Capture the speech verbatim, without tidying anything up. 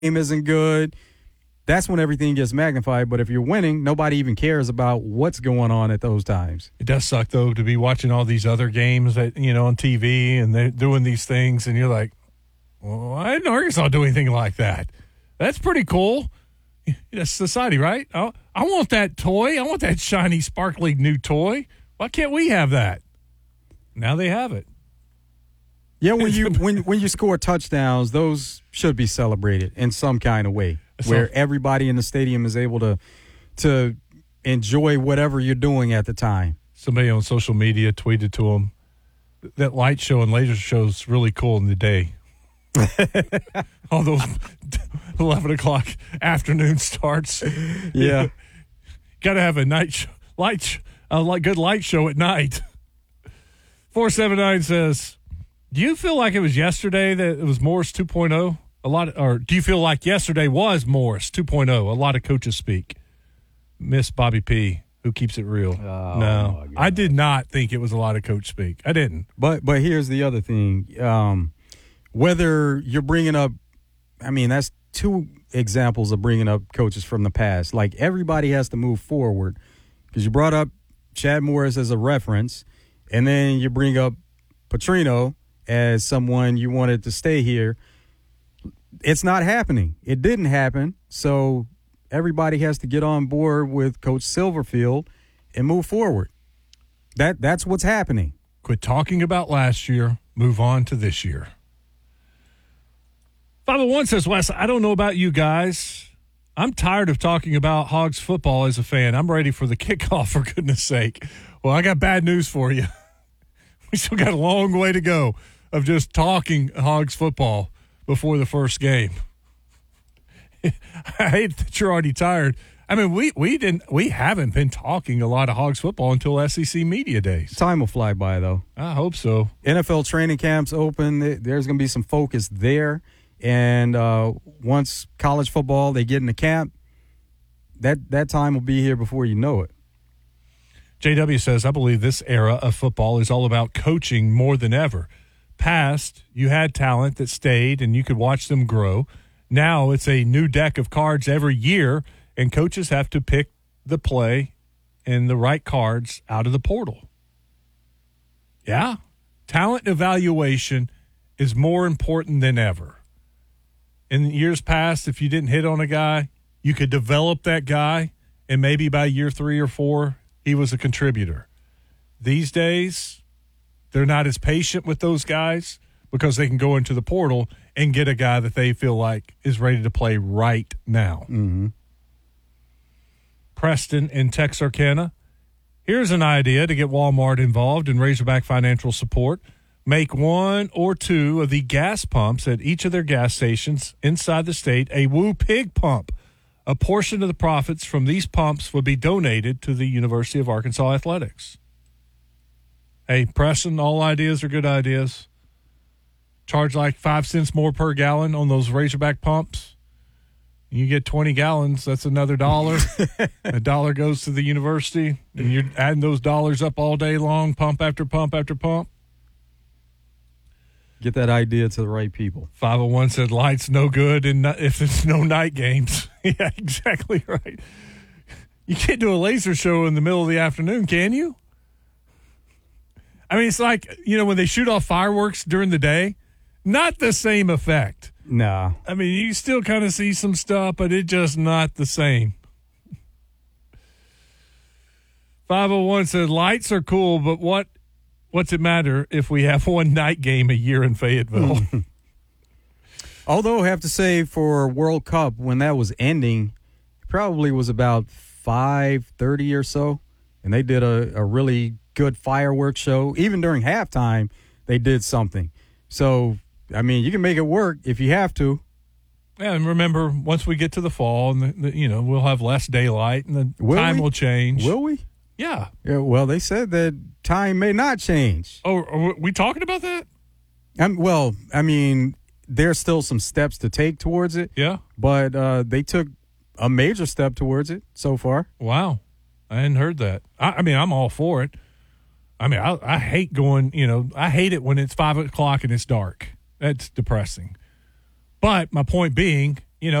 game isn't good, that's when everything gets magnified. But if you're winning, nobody even cares about what's going on at those times. It does suck, though, to be watching all these other games that, you know, on T V, and they're doing these things, and you're like, well, I didn't know Arkansas do anything like that. That's pretty cool. That's society, right? I, I want that toy. I want that shiny, sparkly new toy. Why can't we have that? Now they have it. Yeah, when you when when you score touchdowns, those should be celebrated in some kind of way, so, where everybody in the stadium is able to to enjoy whatever you're doing at the time. Somebody on social media tweeted to them, that light show and laser show is really cool in the day. All those eleven o'clock afternoon starts. Yeah, got to have a night show, light a like good light show at night. Four seven nine says, do you feel like it was yesterday that it was Morris two point oh? A lot, of, or do you feel like yesterday was Morris two point oh? A lot of coaches speak. Miss Bobby P, who keeps it real. Oh, no, I did not think it was a lot of coach speak. I didn't. But but here's the other thing. Um, whether you're bringing up, I mean, that's two examples of bringing up coaches from the past. Like, everybody has to move forward, because you brought up Chad Morris as a reference, and then you bring up Petrino as someone you wanted to stay here. It's not happening. It didn't happen. So everybody has to get on board with Coach Silverfield and move forward. That That's what's happening. Quit talking about last year. Move on to this year. five oh one says, Wes, I don't know about you guys. I'm tired of talking about Hogs football as a fan. I'm ready for the kickoff, for goodness sake. Well, I got bad news for you. We still got a long way to go of just talking Hogs football before the first game. I hate that you're already tired. I mean, we we didn't we haven't been talking a lot of Hogs football until S E C Media Days. Time will fly by, though. I hope so. N F L training camps open. There's going to be some focus there. And uh, once college football, they get in the camp, that, that time will be here before you know it. J W says, I believe this era of football is all about coaching more than ever. Past, you had talent that stayed and you could watch them grow. Now it's a new deck of cards every year, and coaches have to pick the play and the right cards out of the portal. Yeah, talent evaluation is more important than ever. In years past, if you didn't hit on a guy, you could develop that guy, and maybe by year three or four, he was a contributor. These days, they're not as patient with those guys because they can go into the portal and get a guy that they feel like is ready to play right now. Mm-hmm. Preston in Texarkana. Here's an idea to get Walmart involved in Razorback financial support. Make one or two of the gas pumps at each of their gas stations inside the state a Woo Pig pump. A portion of the profits from these pumps would be donated to the University of Arkansas Athletics. Hey, Preston, all ideas are good ideas. Charge like five cents more per gallon on those Razorback pumps. You get twenty gallons, that's another dollar. A dollar goes to the university, and you're adding those dollars up all day long, pump after pump after pump. Get that idea to the right people. five oh one said lights no good and if there's no night games. Yeah, exactly right. You can't do a laser show in the middle of the afternoon, can you? I mean, it's like, you know, when they shoot off fireworks during the day, not the same effect. No. I mean, you still kind of see some stuff, but it's just not the same. five oh one said lights are cool, but what What's it matter if we have one night game a year in Fayetteville? Although I have to say, for World Cup, when that was ending, it probably was about five thirty or so, and they did a, a really good fireworks show. Even during halftime, they did something. So, I mean, you can make it work if you have to. Yeah, and remember, once we get to the fall, and the, the, you know, we'll have less daylight, and the will time we? will change. Will we? Yeah. Yeah. Well, they said that time may not change. Oh, are we talking about that? Um, well, I mean, there's still some steps to take towards it. Yeah. But uh, they took a major step towards it so far. Wow. I hadn't heard that. I, I mean, I'm all for it. I mean, I, I hate going, you know, I hate it when it's five o'clock and it's dark. That's depressing. But my point being,